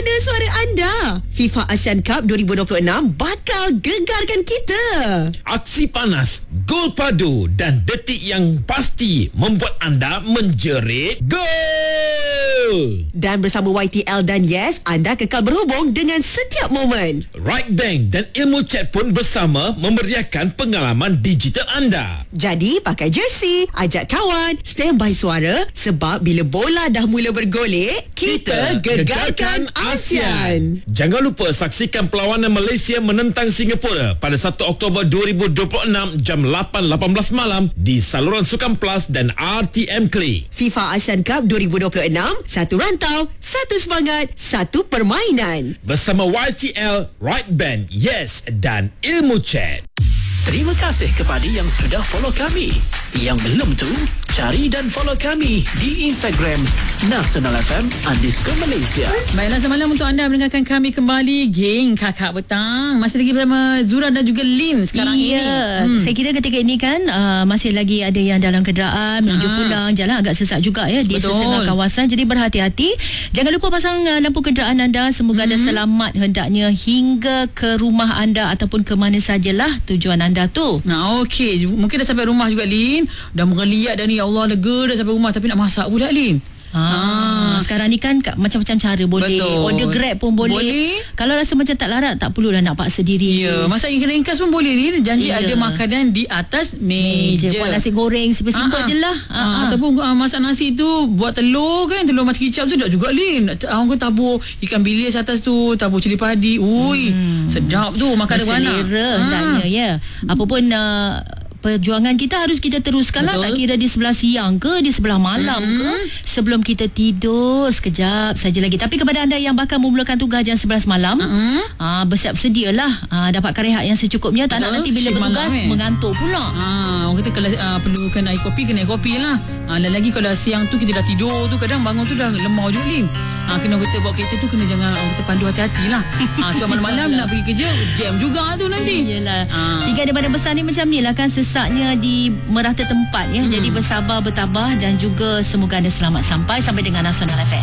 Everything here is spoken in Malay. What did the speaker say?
mana suara anda? FIFA Asian Cup 2026 bakal gegarkan kita. Aksi panas, gol padu dan detik yang pasti membuat anda menjerit gol. Dan bersama YTL dan Yes, anda kekal berhubung dengan setiap momen. Right Bank dan Ilmu Chat pun bersama memeriahkan pengalaman digital anda. Jadi pakai jersey, ajak kawan, standby suara, sebab bila bola dah mula bergolek, kita gegarkan ASEAN. Jangan lupa saksikan perlawanan Malaysia menentang Singapura pada 1 Oktober 2026 jam 8.18 malam di saluran Sukan Plus dan RTM Klik. FIFA Asian Cup 2026, satu rantau, satu semangat, satu permainan. Bersama YTL, Right Band, Yes dan Ilmu Chat. Terima kasih kepada yang sudah follow kami. Yang belum tu, cari dan follow kami di Instagram Nasional FM_Malaysia. Baiklah, semalam untuk anda mendengarkan kami kembali, geng Kakak Petang. Masih lagi bersama Zura dan juga Lin sekarang ini. Saya kira ketika ini kan masih lagi ada yang dalam kenderaan menuju pulang. Jalan agak sesak juga ya di setengah kawasan. Jadi berhati-hati. Jangan lupa pasang lampu kenderaan anda. Semoga anda selamat hendaknya hingga ke rumah anda ataupun ke mana sajalah tujuan anda tu. Nah, okey. Mungkin dah sampai rumah juga, Lin. Dah menggeliat dah ni. Ya Allah, lega dah sampai rumah. Tapi nak masak pula, Lin. Sekarang ni kan macam-macam cara boleh. Betul. Order Grab pun boleh. Kalau rasa macam tak larat, tak perlulah nak paksa diri. Ya, masak yang ringkas pun boleh, Lin. Janji ada makanan di atas meja. Buat nasi goreng simple-simple je lah. Ataupun masak nasi tu, buat telur kan, telur mati kicap tu dah juga, Lin. Orang kan tabur ikan bilis atas tu, tabur cili padi. Ui, sedap tu makan ada warna. Selera hendaknya ya. Apa pun perjuangan kita harus kita teruskan lah. Tak kira di sebelah siang ke, di sebelah malam ke, sebelum kita tidur sekejap saja lagi. Tapi kepada anda yang bakal memulakan tugas jam 11 malam, bersiap sedialah, dapatkan rehat yang secukupnya. Tak nak nanti bila bertugas mengantuk pula. Orang kata kalau perlukan air kopi, kena air kopi lah. Dan lagi kalau siang tu kita dah tidur tu, kadang bangun tu dah lemah juga, Lin. Kena kita bawa kereta tu, kena jangan kita pandu hati-hati lah. Sebab malam-malam nak pergi kerja, jam juga tu nanti. Yelah. Tiga daripada besar ni macam ni lah kan, sesaknya di merata tempat ya. Jadi bersabar, bertabah dan juga semoga anda selamat sampai dengan Nasional FM.